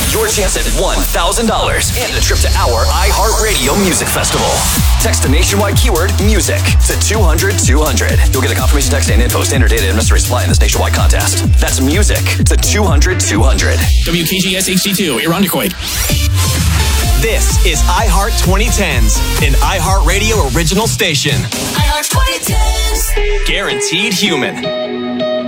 your chance at $1,000 and a trip to our iHeartRadio Music Festival. Text the nationwide keyword music to 200-200. You'll get a confirmation text and info. Standard data and mystery supply in this nationwide contest. That's music to 200-200. WKGS HD2, Irondequoit. This is iHeart 2010s, an iHeartRadio original station. iHeart 2010s. Guaranteed human.